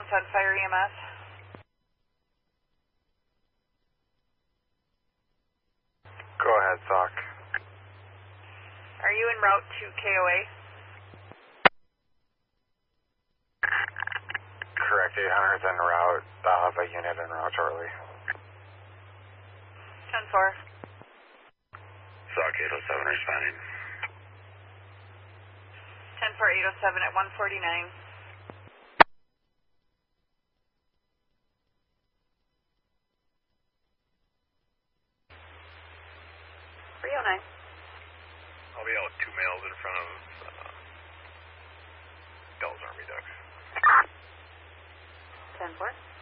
on Fire EMS. Go ahead, Sock. Are you en route to KOA? Correct, 800's en route. I'll have a unit en route shortly. 10-4. Sock 807 responding. 10-4, 807 at 149. I'll be out with 2 males in front of Bell's Army Ducks. 10-4.